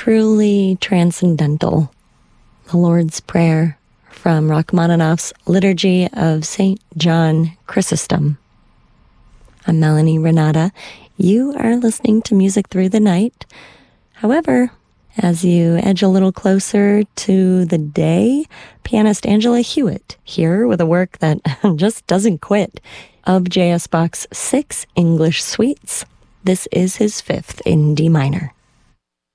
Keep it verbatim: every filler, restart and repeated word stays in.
truly transcendental. The Lord's Prayer from Rachmaninoff's Liturgy of Saint John Chrysostom. I'm Melanie Renata. You are listening to Music Through the Night. However, as you edge a little closer to the day, pianist Angela Hewitt here with a work that just doesn't quit, of J S. Bach's six English suites. This is his fifth in D minor.